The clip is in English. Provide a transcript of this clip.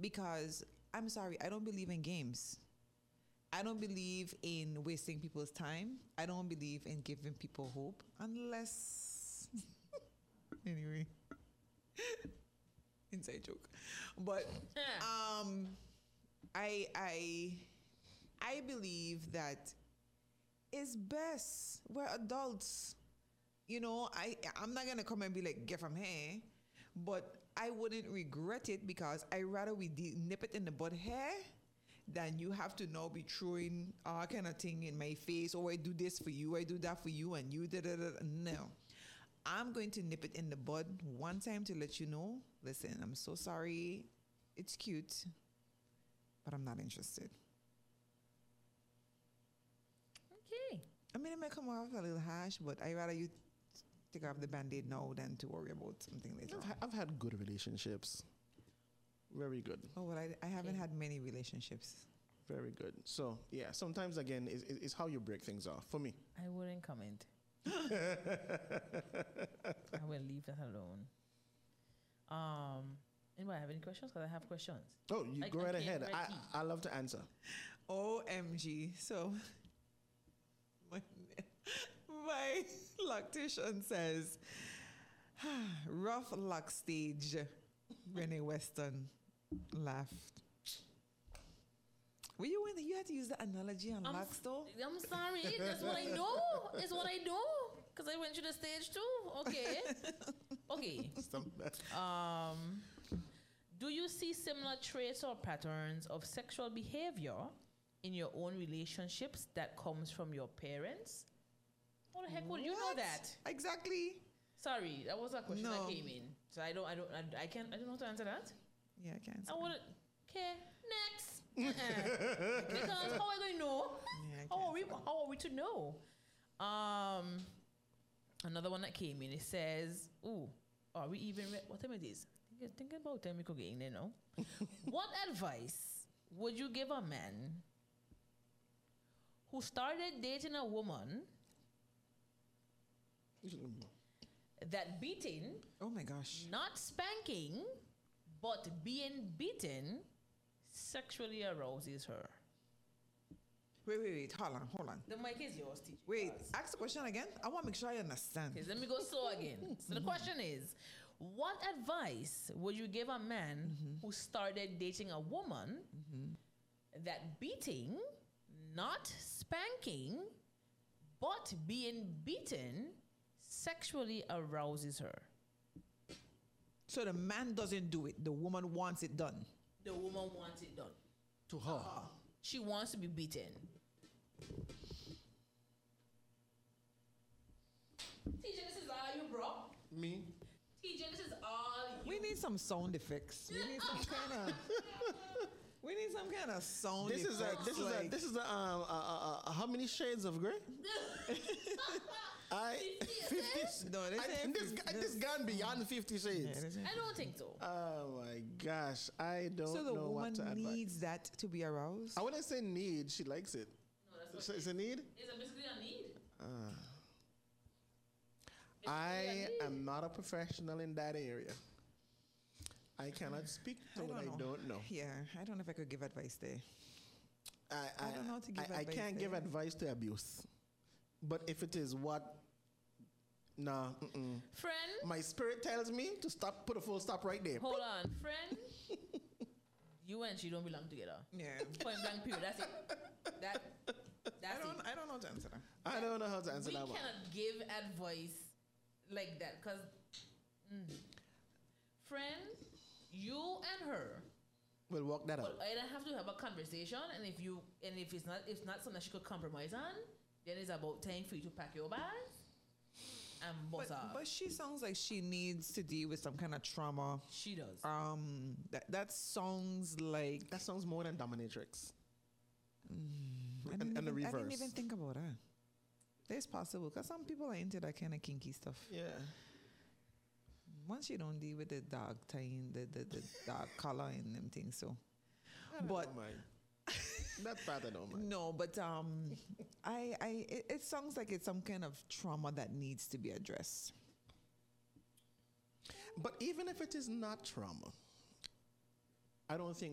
Because I'm sorry, I don't believe in games. I don't believe in wasting people's time. I don't believe in giving people hope unless anyway. Inside joke. But I believe that it's best. We're adults. You know, I'm not gonna come and be like, get from here. But I wouldn't regret it because I rather we nip it in the bud here than you have to now be throwing all kind of thing in my face. Oh, I do this for you, I do that for you, and you da da da. No. I'm going to nip it in the bud one time to let you know, listen, I'm so sorry. It's cute, but I'm not interested. Okay. I mean, it might come off a little harsh, but I rather you take off the Band-Aid now than to worry about something later. I've had good relationships. Very good. Oh, well, I haven't had many relationships. Very good. So, yeah, sometimes, again, it's how you break things off. For me. I wouldn't comment. I will leave that alone. Anybody have any questions? Because I have questions. Oh, you go right ahead. I love to answer. OMG. So, my lactation says, rough luck stage. Renee Weston laughed. Were you in? You had to use the analogy on Lux though? I'm sorry. That's what I know. It's what I do. Because I went through the stage too. Okay. Okay. Do you see similar traits or patterns of sexual behavior in your own relationships that comes from your parents? How the heck would you know that? Exactly. Sorry, that was a question that came in. So I don't know how to answer that. Yeah, I can't. I wouldn't. Okay, next. Because how are we going to know? Yeah, how are we to know? Another one that came in. It says, "Ooh, are we even? What time it is? Thinking about time we could get in there now. What advice would you give a man who started dating a woman that beating? Oh my gosh! Not spanking, but being beaten sexually arouses her." Wait. Hold on. The mic is yours, teacher. Wait, ask the question again. I want to make sure I understand. Okay, let me go slow again. So the question is, what advice would you give a man who started dating a woman that beating, not spanking, but being beaten sexually arouses her? So the man doesn't do it. The woman wants it done. The woman wants it done. To her. She wants to be beaten. TJ, this is all you, bro. Me? TJ, this is all you. We need some sound effects. We need some kind of sound effects. This is how many shades of grey? 50. No, this gone beyond 50 shades. I don't think so. Oh my gosh, I don't So the know woman what to advise. needs that to be aroused. I wouldn't say need. She likes it. No, that's what So it's a need. It's basically a need. I am not a professional in that area. I cannot speak to what I don't know. Yeah, I don't know if I could give advice there. I don't know how to give advice. I can't give there. advice to abuse. But if it is what, nah. Friend? My spirit tells me to stop, put a full stop right there. Hold on, friend. You and she don't belong together. Yeah. Point blank period. That's it. That's it. I don't know how to answer that. I don't know how to answer that We one. cannot give advice like that because, friend, you and her We'll work that out. will either have to have a conversation, and if it's not something that she could compromise on, then it's about time for you to pack your bags and bust off. But she sounds like she needs to deal with some kind of trauma. She does. That sounds like That sounds more than dominatrix. I And the reverse. I didn't even think about that. It's possible because some people are into that kind of kinky stuff. Yeah. Once you don't deal with the dark tying, the dark color and them things, so. I don't mind. That part I don't mind. No, but it sounds like it's some kind of trauma that needs to be addressed. But even if it is not trauma, I don't think